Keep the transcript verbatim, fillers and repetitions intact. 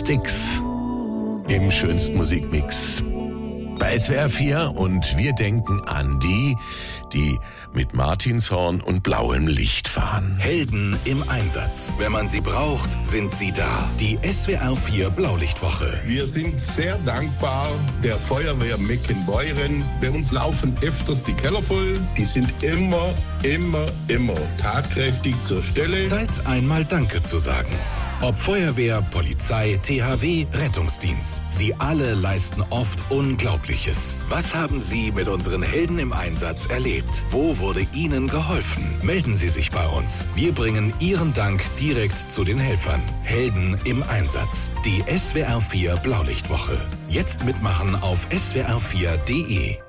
Styx im schönsten Musikmix bei S W R vier, und wir denken an die, die mit Martinshorn und blauem Licht fahren. Helden im Einsatz. Wenn man sie braucht, sind sie da. Die S W R vier Blaulichtwoche. Wir sind sehr dankbar der Feuerwehr Meckenbeuren. Bei uns laufen öfters die Keller voll. Die sind immer, immer, immer tatkräftig zur Stelle. Zeit einmal Danke zu sagen. Ob Feuerwehr, Polizei, T H W, Rettungsdienst. Sie alle leisten oft Unglaubliches. Was haben Sie mit unseren Helden im Einsatz erlebt? Wo wurde Ihnen geholfen? Melden Sie sich bei uns. Wir bringen Ihren Dank direkt zu den Helfern. Helden im Einsatz. Die S W R vier Blaulichtwoche. Jetzt mitmachen auf S W R vier punkt de.